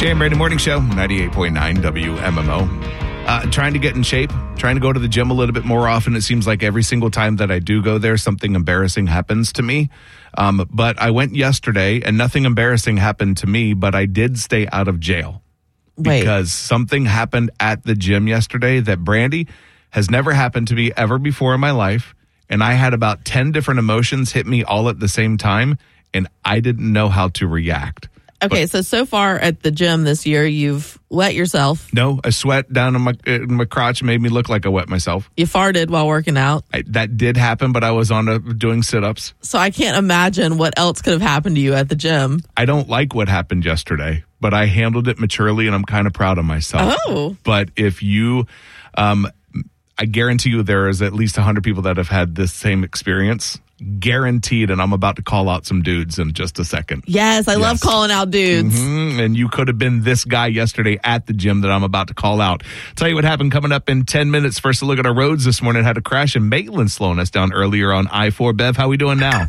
Jay and Brady Morning Show, 98.9 WMMO. Trying to get in shape, trying to go to the gym a little bit more often. It seems like every single time that I do go there, something embarrassing happens to me. But I went yesterday and nothing embarrassing happened to me, but I did stay out of jail. Because something happened at the gym yesterday that, Brandy, has never happened to me ever before in my life. And I had about 10 different emotions hit me all at the same time, and I didn't know how to react. Okay, so far at the gym this year, you've wet yourself. No, a sweat down in my crotch made me look like I wet myself. You farted while working out. That did happen, but I was doing sit-ups. So I can't imagine what else could have happened to you at the gym. I don't like what happened yesterday, but I handled it maturely, and I'm kind of proud of myself. Oh. But if you... I guarantee you there is at least 100 people that have had this same experience. Guaranteed, and I'm about to call out some dudes in just a second. Yes, I love calling out dudes. Mm-hmm. And you could have been this guy yesterday at the gym that I'm about to call out. Tell you what happened coming up in 10 minutes. First, a look at our roads this morning. Had a crash in Maitland slowing us down earlier on I-4. Bev, how we doing now?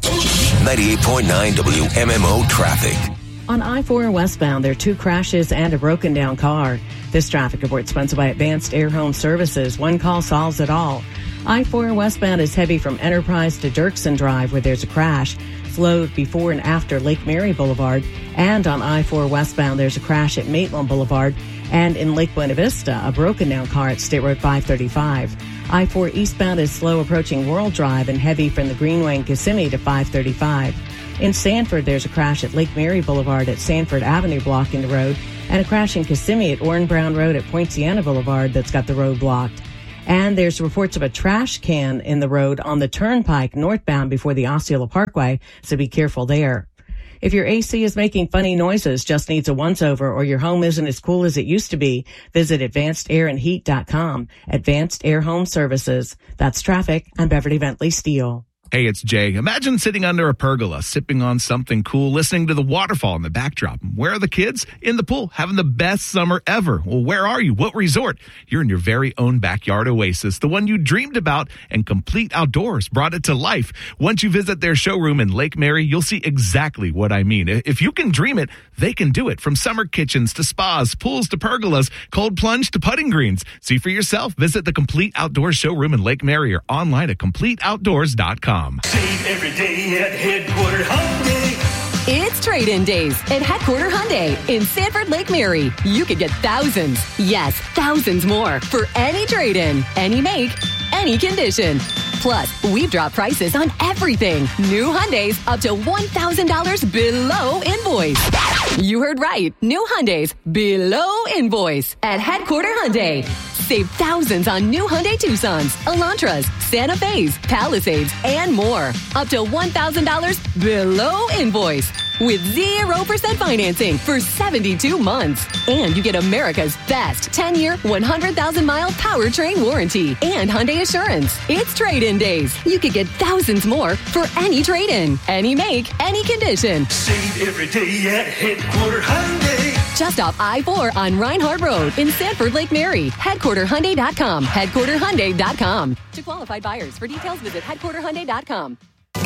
98.9 WMMO traffic. On I-4 westbound, there are 2 crashes and a broken down car. This traffic report sponsored by Advanced Air Home Services. One call solves it all. I-4 westbound is heavy from Enterprise to Dirksen Drive, where there's a crash. Slowed before and after Lake Mary Boulevard. And on I-4 westbound, there's a crash at Maitland Boulevard. And in Lake Buena Vista, a broken down car at State Road 535. I-4 eastbound is slow approaching World Drive and heavy from the Greenway and Kissimmee to 535. In Sanford, there's a crash at Lake Mary Boulevard at Sanford Avenue blocking the road, and a crash in Kissimmee at Orrin Brown Road at Poinciana Boulevard that's got the road blocked. And there's reports of a trash can in the road on the Turnpike northbound before the Osceola Parkway, so be careful there. If your AC is making funny noises, just needs a once-over, or your home isn't as cool as it used to be, visit AdvancedAirAndHeat.com. Advanced Air Home Services. That's traffic. I'm Beverly Bentley Steele. Hey, it's Jay. Imagine sitting under a pergola, sipping on something cool, listening to the waterfall in the backdrop. Where are the kids? In the pool, having the best summer ever. Well, where are you? What resort? You're in your very own backyard oasis, the one you dreamed about, and Complete Outdoors brought it to life. Once you visit their showroom in Lake Mary, you'll see exactly what I mean. If you can dream it, they can do it. From summer kitchens to spas, pools to pergolas, cold plunge to putting greens. See for yourself. Visit the Complete Outdoors showroom in Lake Mary or online at CompleteOutdoors.com. Save every day at Headquarter Hyundai. It's trade-in days at Headquarter Hyundai in Sanford Lake Mary. You could get thousands, yes, thousands more for any trade-in, any make, any condition. Plus, we've dropped prices on everything. New Hyundais up to $1,000 below invoice. You heard right. New Hyundais below invoice at Headquarter Hyundai. Save thousands on new Hyundai Tucsons, Elantras, Santa Fe's, Palisades, and more. Up to $1,000 below invoice. With 0% financing for 72 months. And you get America's best 10-year, 100,000-mile powertrain warranty and Hyundai Assurance. It's trade-in days. You could get thousands more for any trade-in, any make, any condition. Save every day at Headquarter Hyundai. Just off I-4 on Reinhardt Road in Sanford Lake Mary. HeadquarterHyundai.com. HeadquarterHyundai.com. To qualified buyers. For details, visit HeadquarterHyundai.com.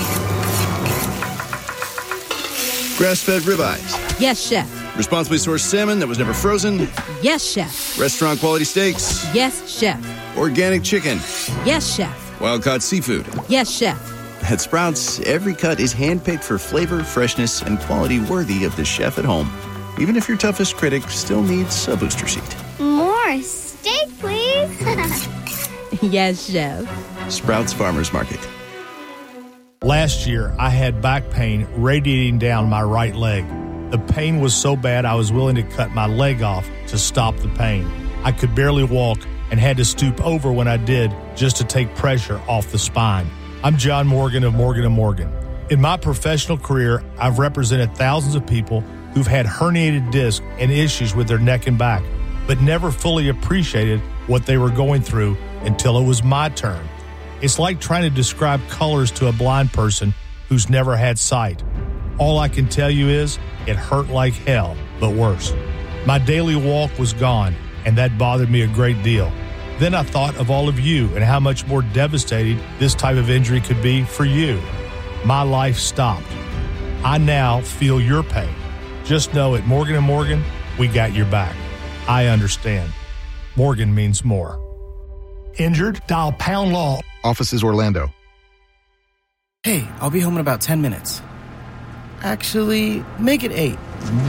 Grass-fed ribeyes. Yes, chef. Responsibly sourced salmon that was never frozen. Yes, chef. Restaurant quality steaks. Yes, chef. Organic chicken. Yes, chef. Wild-caught seafood. Yes, chef. At Sprouts, every cut is handpicked for flavor, freshness, and quality worthy of the chef at home. Even if your toughest critic still needs a booster seat. More steak, please. Yes, chef. Sprouts Farmers Market. Last year, I had back pain radiating down my right leg. The pain was so bad I was willing to cut my leg off to stop the pain. I could barely walk and had to stoop over when I did just to take pressure off the spine. I'm John Morgan of Morgan & Morgan. In my professional career, I've represented thousands of people who've had herniated discs and issues with their neck and back, but never fully appreciated what they were going through until it was my turn. It's like trying to describe colors to a blind person who's never had sight. All I can tell you is it hurt like hell, but worse. My daily walk was gone, and that bothered me a great deal. Then I thought of all of you and how much more devastating this type of injury could be for you. My life stopped. I now feel your pain. Just know at Morgan & Morgan, we got your back. I understand. Morgan means more. Injured? Dial Pound Law. Offices Orlando. Hey, I'll be home in about 10 minutes. Actually, make it 8.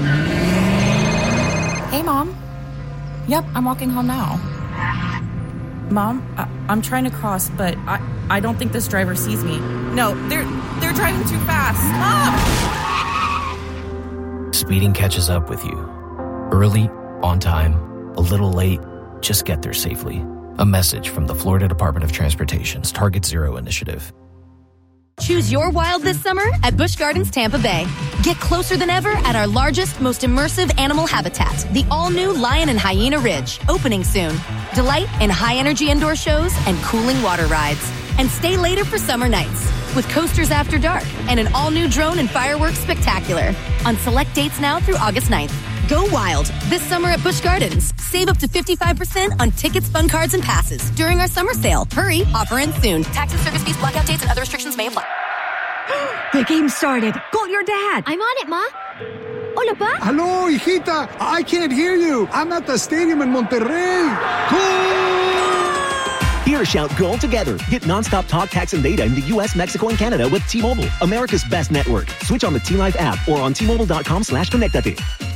Hey, Mom. Yep, I'm walking home now. Mom, I'm trying to cross, but I don't think this driver sees me. No, they're driving too fast. Stop! Speeding catches up with you. Early, on time, a little late, just get there safely. A message from the Florida Department of Transportation's Target Zero initiative. Choose your wild this summer at Busch Gardens Tampa Bay. Get closer than ever at our largest, most immersive animal habitat, the all-new Lion and Hyena Ridge, opening soon. Delight in high-energy indoor shows and cooling water rides. And stay later for summer nights with coasters after dark and an all-new drone and fireworks spectacular on select dates now through August 9th. Go wild this summer at Busch Gardens. Save up to 55% on tickets, fun cards, and passes during our summer sale. Hurry, offer ends soon. Tax and service fees, blackout dates, and other restrictions may apply. The game started. Call your dad. I'm on it, Ma. Hola, Pa. Hello, hijita. I can't hear you. I'm at the stadium in Monterrey. Here, shout goal together. Get nonstop talk, text, and data in the U.S., Mexico, and Canada with T-Mobile, America's best network. Switch on the T-Live app or on T-Mobile.com/connectate.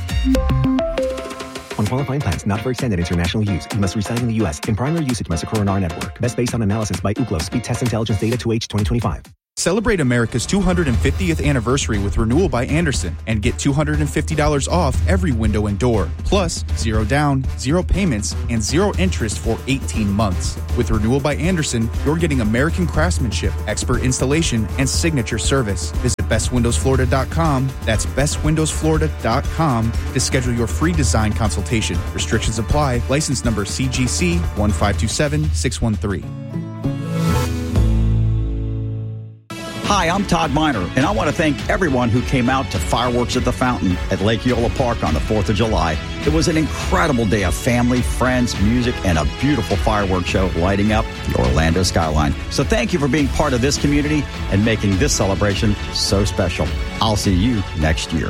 On qualifying plans not for extended international use, you must reside in the U.S. and primary usage must occur on our network. Best based on analysis by Ookla Speed Test Intelligence Data 2H 2025. Celebrate America's 250th anniversary with Renewal by Andersen and get $250 off every window and door. Plus, 0 down, 0 payments, and 0 interest for 18 months. With Renewal by Andersen, you're getting American craftsmanship, expert installation, and signature service. Visit bestwindowsflorida.com. That's bestwindowsflorida.com to schedule your free design consultation. Restrictions apply. License number CGC 1527613. Hi, I'm Todd Miner, and I want to thank everyone who came out to Fireworks at the Fountain at Lake Eola Park on the 4th of July. It was an incredible day of family, friends, music, and a beautiful fireworks show lighting up the Orlando skyline. So thank you for being part of this community and making this celebration so special. I'll see you next year.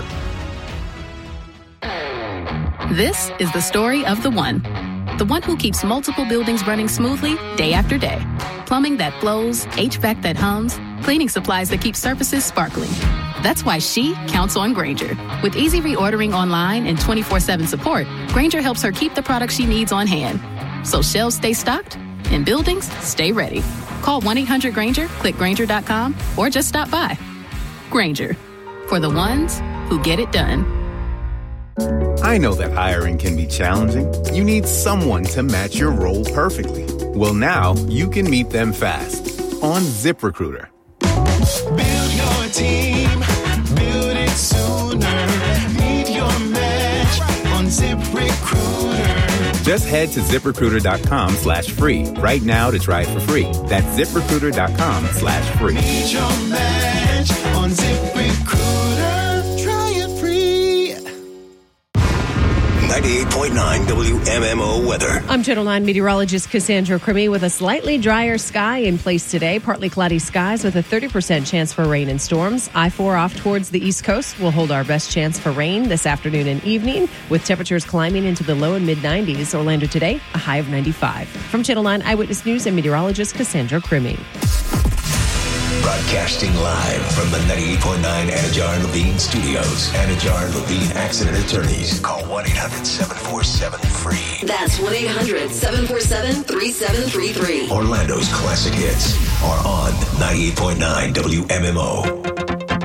This is the story of the one who keeps multiple buildings running smoothly day after day. Plumbing that flows, HVAC that hums, cleaning supplies that keep surfaces sparkling. That's why she counts on Grainger. With easy reordering online and 24/7 support, Grainger helps her keep the products she needs on hand. So shelves stay stocked and buildings stay ready. Call 1-800-GRAINGER, click Grainger.com, or just stop by. Grainger, for the ones who get it done. I know that hiring can be challenging. You need someone to match your role perfectly. Well, now you can meet them fast on ZipRecruiter. Build your team, build it sooner. Meet your match on ZipRecruiter. Just head to ZipRecruiter.com/free right now to try it for free. That's ZipRecruiter.com/free. Meet your match on ZipRecruiter. Try it free. 98.9 WMMO weather. I'm Channel 9 meteorologist Cassandra Crimi with a slightly drier sky in place today. Partly cloudy skies with a 30% chance for rain and storms. I-4 off towards the East Coast will hold our best chance for rain this afternoon and evening, with temperatures climbing into the low and mid-90s. Orlando today, a high of 95. From Channel 9 Eyewitness News and meteorologist Cassandra Crimi. Broadcasting live from the 98.9 Anajar and Levine studios. Anajar and Levine Accident Attorneys. Call 1-800-747-FREE. That's 1-800-747-3733. Orlando's classic hits are on 98.9 WMMO.